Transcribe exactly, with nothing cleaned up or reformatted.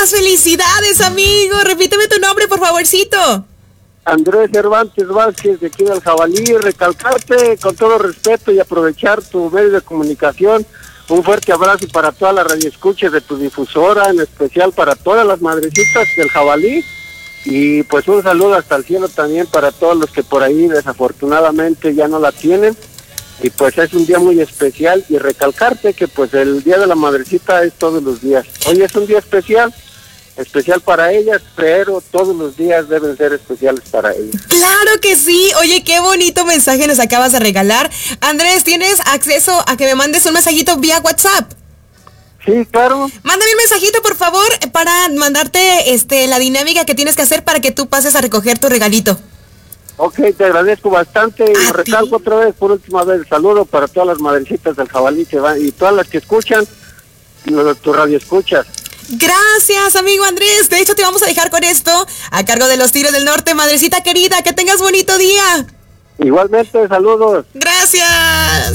Muchísimas felicidades, amigo. Repíteme tu nombre, por favorcito. Andrés Cervantes Vázquez, de aquí del Jabalí. Recalcarte con todo respeto y aprovechar tu medio de comunicación. Un fuerte abrazo para todas las radioescuchas de tu difusora, en especial para todas las madrecitas del Jabalí. Y pues un saludo hasta el cielo también para todos los que por ahí desafortunadamente ya no la tienen. Y pues es un día muy especial, y recalcarte que pues el Día de la Madrecita es todos los días. Hoy es un día especial, especial para ellas, pero todos los días deben ser especiales para ellas. Claro que sí. Oye, qué bonito mensaje nos acabas de regalar. Andrés, ¿tienes acceso a que me mandes un mensajito vía WhatsApp? Sí, claro. Mándame un mensajito, por favor, para mandarte este la dinámica que tienes que hacer para que tú pases a recoger tu regalito. Ok, te agradezco bastante y lo recalco otra vez, por última vez, saludo para todas las madrecitas del Jabalí que van, y todas las que escuchan, tu radio escuchas. Gracias, amigo Andrés. De hecho, te vamos a dejar con esto a cargo de los Tigres del Norte. Madrecita querida, que tengas bonito día. Igualmente, saludos. Gracias.